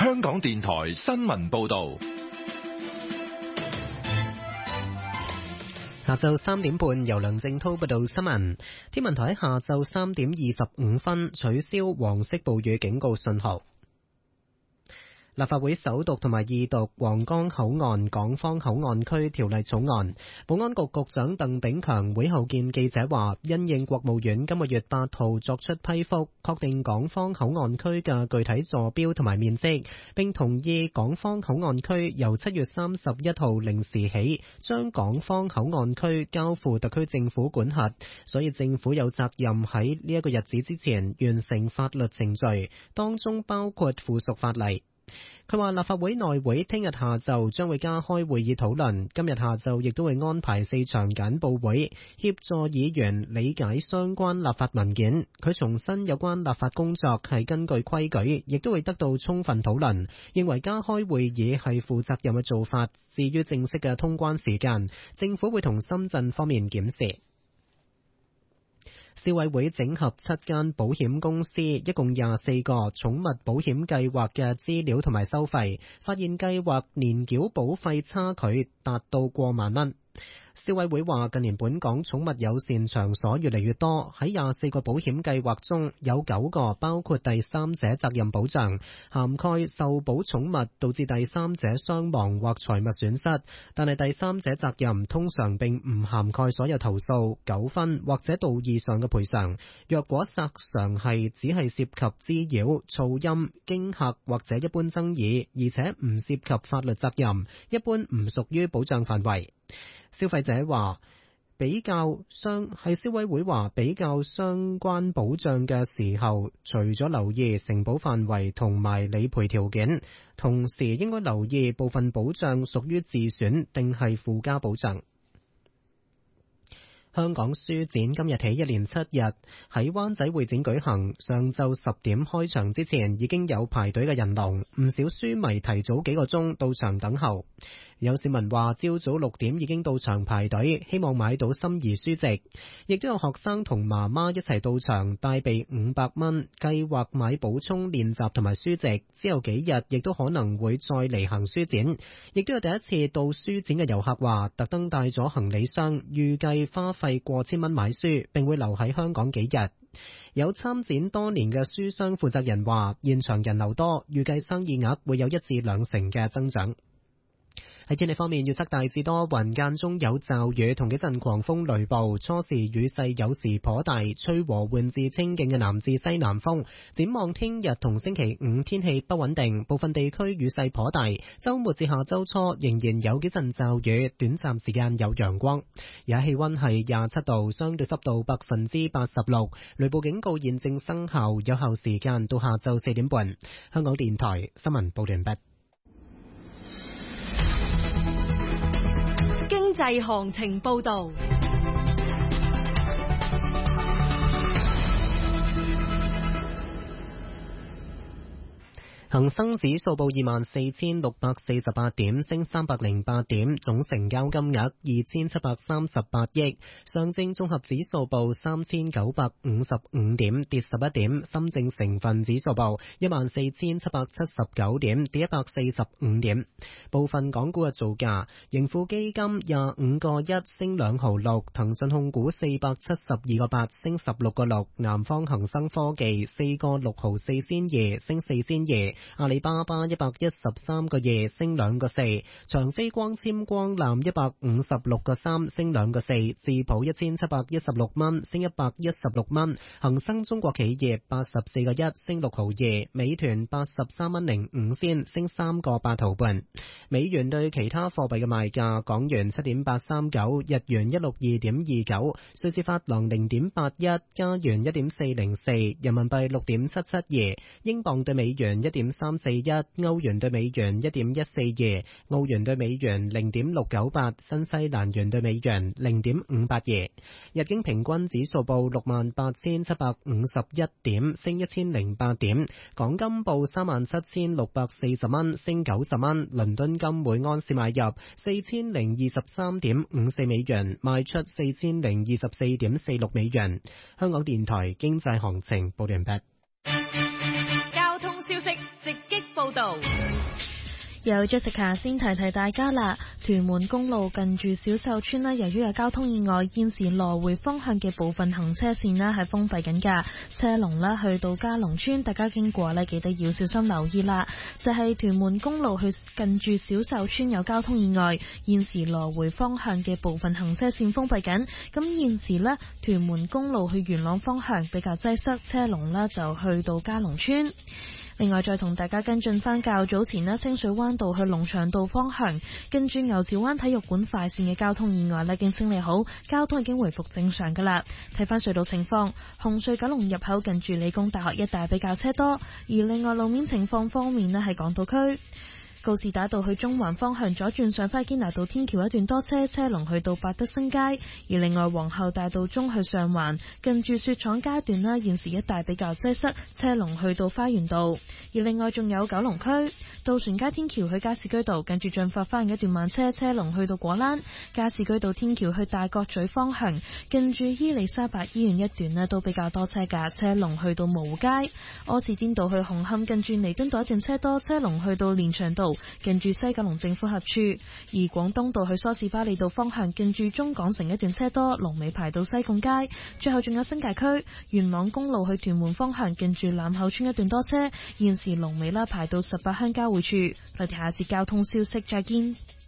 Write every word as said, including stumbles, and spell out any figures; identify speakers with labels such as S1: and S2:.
S1: 香港電台新聞報道。
S2: 下晝三點半，由梁正濤報道新聞。天文台下晝三點二十五分取消黃色暴雨警告信號。立法會首讀同埋二讀皇崗口岸港方口岸區條例草案，保安局局長鄧炳強會後見記者話，因應國務院今個月八號作出批覆，確定港方口岸區嘅具體坐標同埋面積，並同意港方口岸區由七月三十一號零時起，將港方口岸區交付特區政府管轄，所以政府有責任喺呢一個日子之前完成法律程序，當中包括附屬法例。佢話立法會內會聽日下晝將會加開會議討論，今日下晝亦都會安排四場簡報會，協助議員理解相關立法文件。佢重申有關立法工作係根據規矩，亦都會得到充分討論，認為加開會議係負責任嘅做法。至於正式嘅通關時間，政府會同深圳方面檢視。消委會整合七間保險公司一共廿四個寵物保險計劃嘅資料同埋收費，發現計劃年繳保費差距達到過萬蚊。消委會話，近年本港寵物友善場所越嚟越多，喺廿四個保險計劃中有九個包括第三者責任保障，涵蓋受保寵物導致第三者傷亡或財物損失，但係第三者責任通常並唔涵蓋所有投訴、糾紛或者道義上嘅賠償。若果索償係只係涉及滋擾、噪音、驚嚇或者一般爭議，而且唔涉及法律責任，一般唔屬於保障範圍。消費者話比較相係消委會話比較相關保障嘅時候，除咗留意承保範圍同埋理賠條件，同時應該留意部分保障屬於自損定係附加保障。香港書展今日起一連七日喺灣仔會展舉行，上晝十點開場之前已經有排隊嘅人龍，唔少書迷提早幾個鐘到場等候。有市民話朝早六點已經到場排隊，希望買到心儀書籍，亦都有學生同媽媽一齊到場，帶備五百蚊，計劃買補充練習同埋書籍。之後幾日亦都可能會再嚟行書展。亦都有第一次到書展嘅遊客話，特登帶咗行李箱，預計花費過千蚊買書，並會留喺香港幾日。有參展多年嘅書商負責人話，現場人流多，預計生意額會有一至兩成嘅增長。喺天氣方面，預測大致多雲，間中有驟雨同幾陣狂風雷暴，初時雨勢有時頗大，吹和緩至清勁嘅南至西南風。展望聽日同星期五天氣不穩定，部分地區雨勢頗大，週末至下週初仍然有幾陣驟雨，短暫時間有陽光。而家氣溫係廿七度，相對濕度百分之八十六，雷暴警告現正生效，有效時間到下晝四點半。香港電台新聞報完畢。
S3: 經濟行情報道。
S2: 恒生指數報二萬四千六百四十八點，升三百零八點，總成交金額二千七百三十八億。上證綜合指數報三千九百五十五點，跌十一點。深證成分指數報一萬四千七百七十九點，跌一百四十五點。部分港股嘅造價：盈富基金廿五個一升兩毫六，騰訊控股四百七十二個八升十六個六，南方恒生科技四個六毫四仙二升四仙二。阿里巴巴一百一十三個二升兩個四，長飛光纖光纜一百五十六個三升兩個四，智普一千七百一十六蚊升一百一十六蚊，恒生中國企業八十四個一升六毫二，美團八十三蚊零五仙升三個八毫半。美元對其他貨幣嘅賣價：港元七點八三九，日元一六二點二九，瑞士法郎零點八一，加元一點四零四，人民幣六點七七二，英鎊對美元一點三四一，歐元對美元一點一四二，澳元對美元零點六九八，新西蘭元對美元零點五八二。日經平均指數報六萬八千七百五十一點，升一千零八點。港金報三萬七千六百四十蚊，升九十蚊。倫敦金每安士買入四千零二十三點五四美元，賣出四千零二十四點四六美元。香港電台經濟行情報完畢。
S3: 交通消息直擊報道。
S4: 有 Jessica 先提提大家啦，屯門公路近住小秀村呢，由於有交通意外，現時來回方向嘅部分行車線呢係封閉緊㗎，車龍呢去到嘉龍村，大家經過呢記得要小心留意啦。就係、是、屯門公路去近住小秀村有交通意外，現時來回方向嘅部分行車線封閉緊，咁現時呢，屯門公路去元朗方向比較擠塞，車龍呢就去到嘉龍村。另外再同大家跟進翻較早前呢，清水灣道去龍翔道方向，跟住牛池灣體育館快線嘅交通意外呢已經清理好，交通已經回復正常噶啦。睇翻隧道情況，紅隧九龍入口近住理工大學一帶比較車多，而另外路面情況方面呢，係港島區告士打道去中環方向左轉上返堅拿道天橋一段多車，車龍去到百德新街；而另外皇后大道中去上環近住雪廠街段啦，現時一帶比較擠塞，車龍去到花園道。而另外仲有九龍區渡船街天橋去加士居道近住進發花園一段慢車，車龍去到果欄；加士居道天橋去大角咀方向近住伊利沙伯醫院一段呢都比較多車㗎，車龍去到蕪湖街。柯士甸道去紅磡近住彌敦道一段車多，車龍去到連翔道近住西九龍政府合署；而廣東道去梳士巴利道方向近住中港城一段車多，龍尾排到西貢街。最後仲有新界區元朗公路去屯門方向近住欖口村一段多車，現時龍尾啦排到十八鄉交匯處。我哋下節交通消息再見。